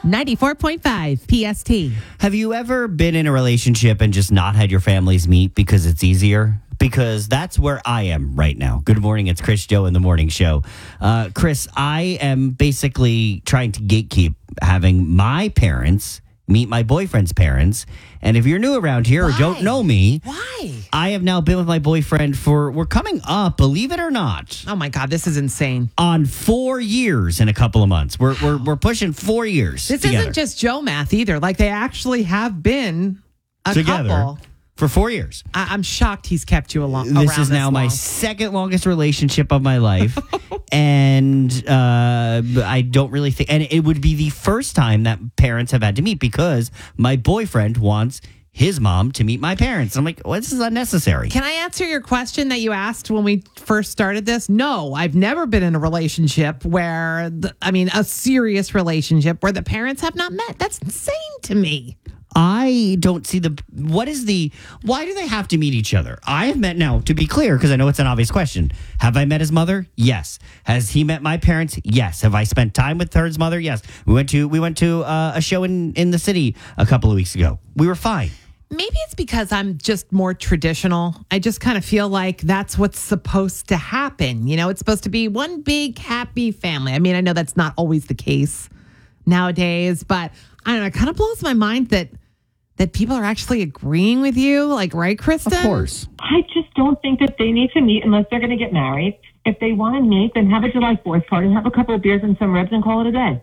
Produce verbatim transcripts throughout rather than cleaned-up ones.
ninety-four point five P S T. Have you ever been in a relationship and just not had your families meet because it's easier? Because that's where I am right now. Good morning. It's Chris Joe in the morning show. Uh, Chris, I am basically trying to gatekeep having my parents meet my boyfriend's parents. And if you're new around here Why? or don't know me, Why? I have now been with my boyfriend for, we're coming up, believe it or not, Oh my God, this is insane. on four years in a couple of months. We're we're, we're pushing four years This together. isn't just Joe math either. Like they actually have been a together couple. for four years. I- I'm shocked he's kept you along. This around is now my long. second longest relationship of my life. and uh, I don't really think, and it would be the first time that parents have had to meet because my boyfriend wants his mom to meet my parents. I'm like, well, this is unnecessary. Can I answer your question that you asked when we first started this? No, I've never been in a relationship where, the, I mean, a serious relationship where the parents have not met. That's insane to me. I don't see the, what is the, why do they have to meet each other? I have met, now, to be clear, because I know it's an obvious question. Have I met his mother? Yes. Has he met my parents? Yes. Have I spent time with his mother? Yes. We went to, we went to uh, a show in, in the city a couple of weeks ago. We were fine. Maybe it's because I'm just more traditional. I just kind of feel like that's what's supposed to happen. You know, it's supposed to be one big happy family. I mean, I know that's not always the case nowadays, but I don't know. It kind of blows my mind that that people are actually agreeing with you. Like, right, Kristen? Of course. I just don't think that they need to meet unless they're going to get married. If they want to meet, then have a July fourth party, have a couple of beers and some ribs and call it a day.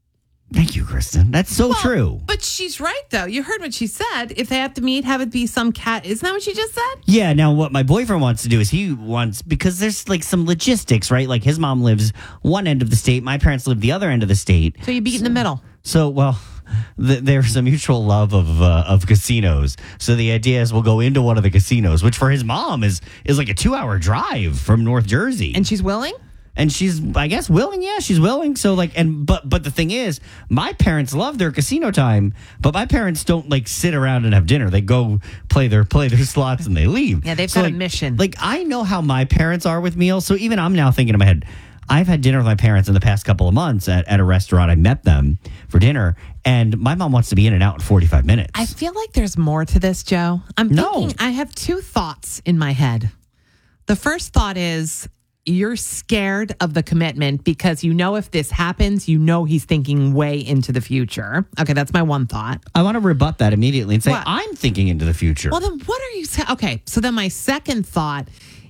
Thank you, Kristen. That's so Well, true. But she's right, though. You heard what she said. If they have to meet, have it be some cat. Isn't that what she just said? Yeah, now what my boyfriend wants to do is he wants, because there's like some logistics, right? Like his mom lives one end of the state, my parents live the other end of the state. So you beat in the middle. So, well, th- there's a mutual love of uh, of casinos. So the idea is we'll go into one of the casinos, which for his mom is is like a two hour drive from North Jersey. And she's willing? And she's, I guess, willing. Yeah, she's willing. So like, and but but the thing is, my parents love their casino time, but my parents don't like sit around and have dinner. They go play their play their slots and they leave. Yeah, they've So, got like, a mission. Like I know how my parents are with meals. So even I'm now thinking in my head, I've had dinner with my parents in the past couple of months at, at a restaurant. I met them for dinner, and my mom wants to be in and out in forty-five minutes. I feel like there's more to this, Joe. I'm No. thinking, I have two thoughts in my head. The first thought is you're scared of the commitment because you know if this happens, you know he's thinking way into the future. Okay, that's my one thought. I want to rebut that immediately and say, What? I'm thinking into the future. Well, then what are you saying? Okay, so then my second thought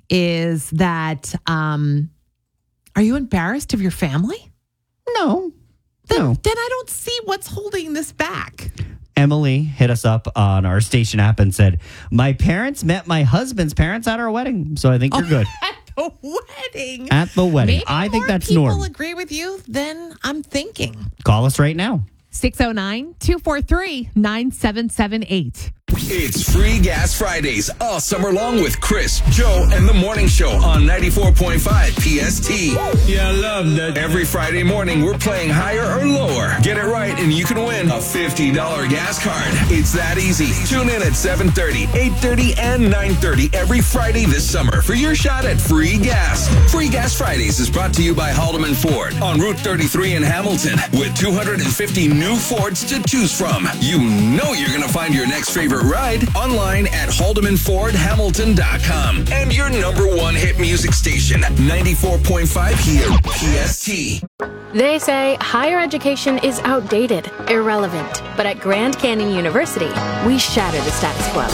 is that um, are you embarrassed of your family? no. Then, No. then I don't see what's holding this back. Emily hit us up on our station app and said, my parents met my husband's parents at our wedding. So I think you're good. At the wedding. At the wedding. Maybe I think more that's people norm. agree with you than I'm thinking. Call us right now. six oh nine, two four three, nine seven seven eight. It's Free Gas Fridays all summer long with Chris, Joe, and the Morning Show on ninety-four point five P S T. Yeah, I love that. Every Friday morning, we're playing higher or lower. Get it right, and you can win a fifty dollars gas card. It's that easy. Tune in at seven thirty, eight thirty, and nine thirty every Friday this summer for your shot at free gas. Free Gas Fridays is brought to you by Haldeman Ford on Route thirty-three in Hamilton with two hundred fifty new Fords to choose from. You know you're going to find your next favorite ride online at haldeman ford hamilton dot com. And your number one hit music station, ninety-four point five here, P S T. They say higher education is outdated, irrelevant. But at Grand Canyon University, we shatter the status quo.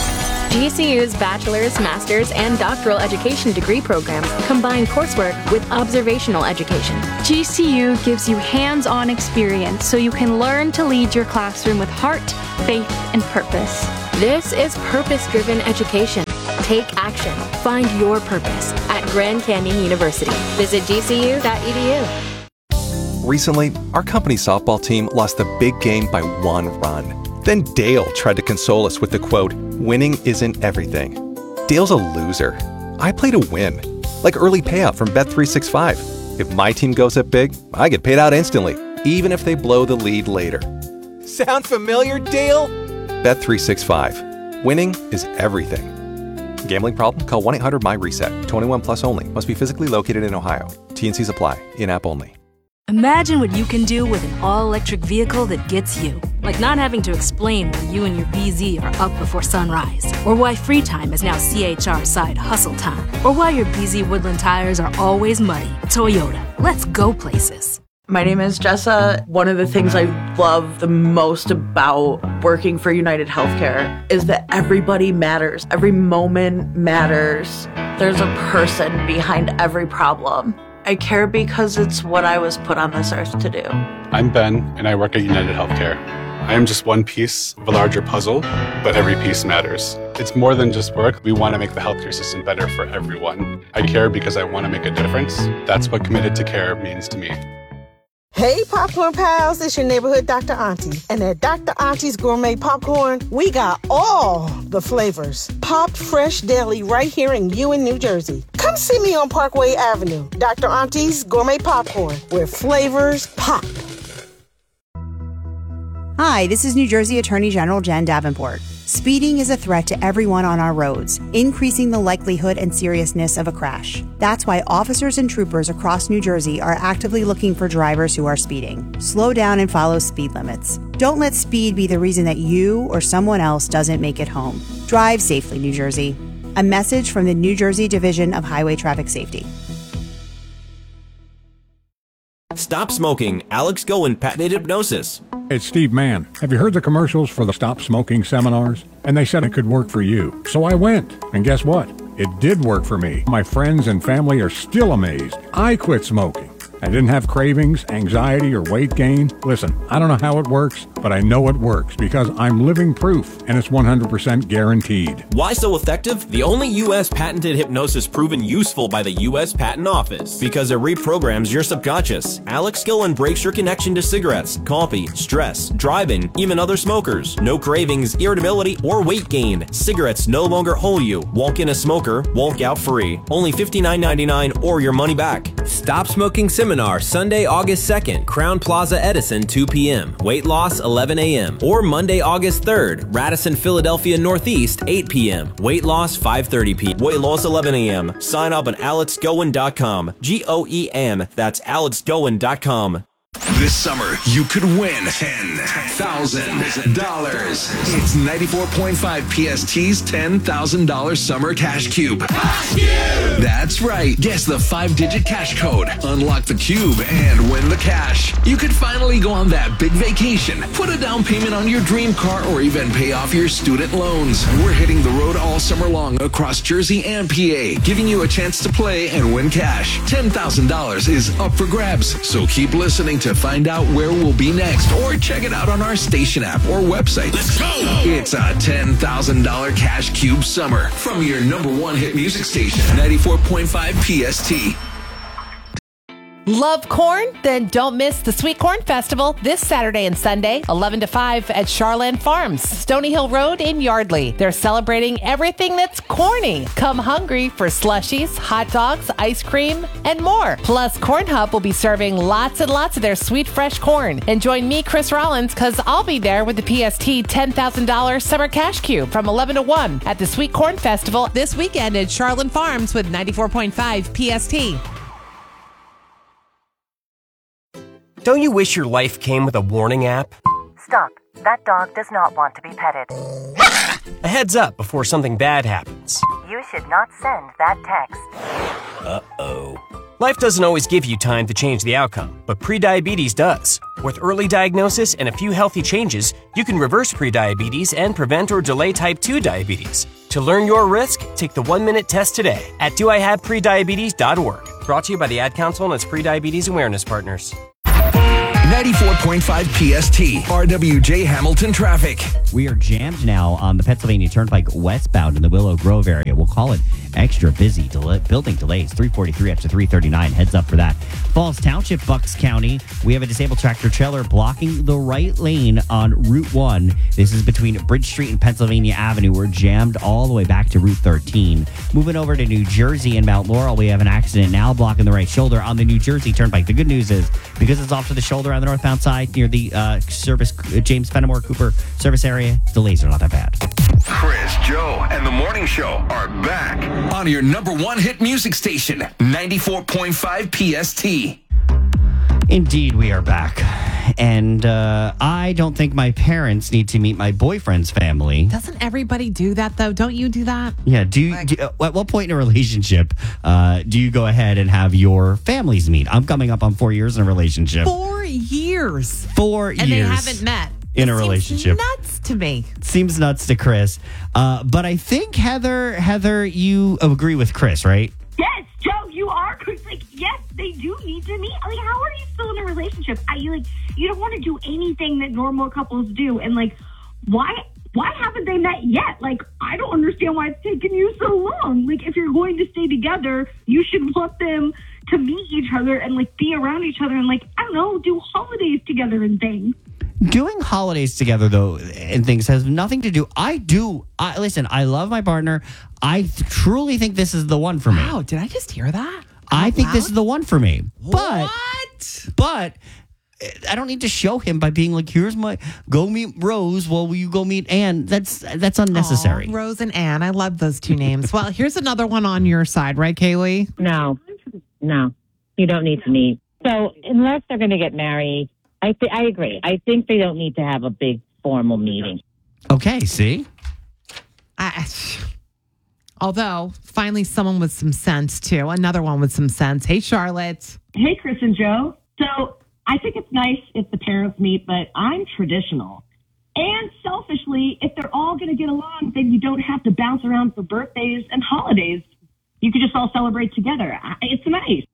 G C U's bachelor's, master's, and doctoral education degree programs combine coursework with observational education. G C U gives you hands-on experience so you can learn to lead your classroom with heart, faith, and purpose. This is purpose-driven education. Take action. Find your purpose at Grand Canyon University. Visit g c u dot e d u. Recently, our company softball team lost the big game by one run. Then Dale tried to console us with the quote, "Winning isn't everything." Dale's a loser. I play to win. Like early payout from Bet three sixty-five. If my team goes up big, I get paid out instantly, even if they blow the lead later. Sound familiar, Dale? Bet three sixty-five. Winning is everything. Gambling problem? Call one eight hundred M Y RESET. twenty-one plus only. Must be physically located in Ohio. T N Cs apply. In-app only. Imagine what you can do with an all-electric vehicle that gets you. Like not having to explain why you and your B Z are up before sunrise. Or why free time is now C H R side hustle time. Or why your B Z Woodland tires are always muddy. Toyota, let's go places. My name is Jessa. One of the things I love the most about working for United Healthcare is that everybody matters. Every moment matters. There's a person behind every problem. I care because it's what I was put on this earth to do. I'm Ben, and I work at United Healthcare. I am just one piece of a larger puzzle, but every piece matters. It's more than just work. We want to make the healthcare system better for everyone. I care because I want to make a difference. That's what committed to care means to me. Hey, Popcorn Pals, it's your neighborhood Doctor Auntie. And at Doctor Auntie's Gourmet Popcorn, we got all the flavors. Popped fresh daily right here in Ewan, New Jersey. Come see me on Parkway Avenue. Doctor Auntie's Gourmet Popcorn, where flavors pop. Hi, this is New Jersey Attorney General Jen Davenport. Speeding is a threat to everyone on our roads, increasing the likelihood and seriousness of a crash. That's why officers and troopers across New Jersey are actively looking for drivers who are speeding. Slow down and follow speed limits. Don't let speed be the reason that you or someone else doesn't make it home. Drive safely, New Jersey. A message from the New Jersey Division of Highway Traffic Safety. Stop smoking. Alex Goen, patented hypnosis. It's Steve Mann. Have you heard the commercials for the Stop Smoking seminars? And they said it could work for you. So I went. And guess what? It did work for me. My friends and family are still amazed. I quit smoking. I didn't have cravings, anxiety, or weight gain. Listen, I don't know how it works, but I know it works because I'm living proof, and it's one hundred percent guaranteed. Why so effective? The only U S patented hypnosis proven useful by the U S Patent Office because it reprograms your subconscious. Alex Gillen breaks your connection to cigarettes, coffee, stress, driving, even other smokers. No cravings, irritability, or weight gain. Cigarettes no longer hold you. Walk in a smoker, walk out free. Only fifty-nine ninety-nine or your money back. Stop Smoking Seminar, Sunday, August second, Crown Plaza, Edison, two p.m. Weight loss, eleven a.m. Or Monday, August third, Radisson, Philadelphia Northeast, eight p.m. Weight loss, five thirty p.m. Weight loss, eleven a.m. Sign up on alex goen dot com. G O E N. That's alex goen dot com. This summer, you could win ten thousand dollars. It's ninety-four point five P S T's ten thousand dollars Summer Cash Cube. Cash Cube! That's right. Guess the five-digit cash code. Unlock the cube and win the cash. You could finally go on that big vacation, put a down payment on your dream car, or even pay off your student loans. We're hitting the road all summer long across Jersey and P A, giving you a chance to play and win cash. ten thousand dollars is up for grabs, so keep listening to find out where we'll be next, or check it out on our station app or website. Let's go! It's a ten thousand dollars Cash Cube Summer from your number one hit music station, ninety-four point five P S T. Love corn? Then don't miss the Sweet Corn Festival this Saturday and Sunday, eleven to five at Charland Farms, Stony Hill Road in Yardley. They're celebrating everything that's corny. Come hungry for slushies, hot dogs, ice cream, and more. Plus, Corn Hub will be serving lots and lots of their sweet, fresh corn. And join me, Chris Rollins, because I'll be there with the P S T ten thousand dollars Summer Cash Cube from eleven to one at the Sweet Corn Festival this weekend at Charland Farms with ninety-four point five P S T. Don't you wish your life came with a warning app? Stop. That dog does not want to be petted. A heads up before something bad happens. You should not send that text. Uh-oh. Life doesn't always give you time to change the outcome, but prediabetes does. With early diagnosis and a few healthy changes, you can reverse prediabetes and prevent or delay type two diabetes. To learn your risk, take the one-minute test today at do I have prediabetes dot org. Brought to you by the Ad Council and its prediabetes awareness partners. ninety-four point five P S T, R W J Hamilton traffic. We are jammed now on the Pennsylvania Turnpike westbound in the Willow Grove area. We'll call it extra busy. Del- building delays, three forty-three up to three thirty-nine. Heads up for that. Falls Township, Bucks County. We have a disabled tractor trailer blocking the right lane on Route one. This is between Bridge Street and Pennsylvania Avenue. We're jammed all the way back to Route thirteen. Moving over to New Jersey and Mount Laurel, we have an accident now blocking the right shoulder on the New Jersey Turnpike. The good news is, because it's off to the shoulder on the northbound side near the uh, service uh, James Fenimore Cooper service area, delays are not that bad. Chris, Joe, and the Morning Show are back on your number one hit music station, ninety-four point five P S T. Indeed, we are back. And uh, I don't think my parents need to meet my boyfriend's family. Doesn't everybody do that, though? Don't you do that? Yeah. Do you, do, at what point in a relationship uh, do you go ahead and have your families meet? I'm coming up on four years in a relationship. Four years. Four and years. And they haven't met. In it a relationship. Seems nuts to me. Seems nuts to Chris. Uh, but I think, Heather, Heather, you agree with Chris, right? Yes, Joe, you are. Like, yes, they do need to meet. Like, how are you still in a relationship? I you like you don't want to do anything that normal couples do, and like, why why haven't they met yet? Like, I don't understand why it's taken you so long. Like, if you're going to stay together, you should want them to meet each other and like be around each other and like I don't know, do holidays together and things. Doing holidays together, though, and things has nothing to do. I do. I, listen, I love my partner. I th- truly think this is the one for me. Wow, did I just hear that? I Out think loud? this is the one for me. But, what? But I don't need to show him by being like, here's my, go meet Rose while will you go meet Anne. That's that's unnecessary. Aw, Rose and Anne. I love those two names. Well, here's another one on your side, right, Kaylee? No, no, you don't need to meet. So unless they're going to get married, I th- I agree. I think they don't need to have a big formal meeting. Okay, see? I, although, finally someone with some sense, too. Another one with some sense. Hey, Charlotte. Hey, Chris and Joe. So I think it's nice if the parents meet, but I'm traditional. And selfishly, if they're all going to get along, then you don't have to bounce around for birthdays and holidays. You could just all celebrate together. I- It's nice.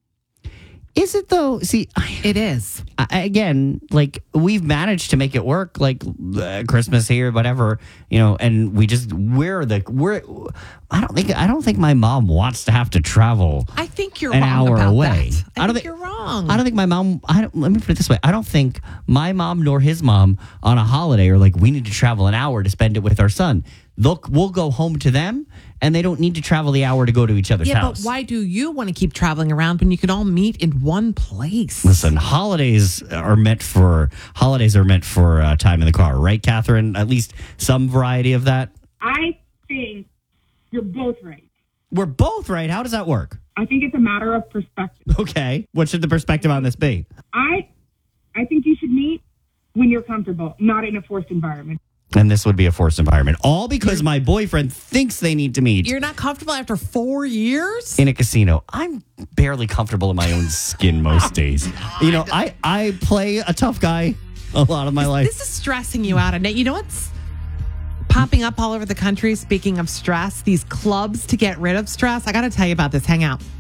Is it though? See, it is. I, again, like we've managed to make it work, like uh, Christmas here, whatever, you know, and we just we're the we're. I don't think I don't think my mom wants to have to travel. I think you're an wrong hour about away. that. I, I don't think think you're wrong. I don't think my mom. I don't, let me put it this way. I don't think my mom nor his mom on a holiday are like we need to travel an hour to spend it with our son. They'll we'll go home to them, and they don't need to travel the hour to go to each other's yeah, house. but why do you want to keep traveling around when you can all meet in one place? Listen, holidays are meant for holidays are meant for uh, time in the car, right, Catherine? At least some variety of that. I think you're both right. We're both right. How does that work? I think it's a matter of perspective. Okay, what should the perspective on this be? I I think you should meet when you're comfortable, not in a forced environment. And this would be a forced environment, all because my boyfriend thinks they need to meet. You're not comfortable after four years? In a casino. I'm barely comfortable in my own skin most days. You know, I, I play a tough guy a lot of my life. This is stressing you out. And you know what's popping up all over the country? Speaking of stress, these clubs to get rid of stress. I got to tell you about this. Hang out.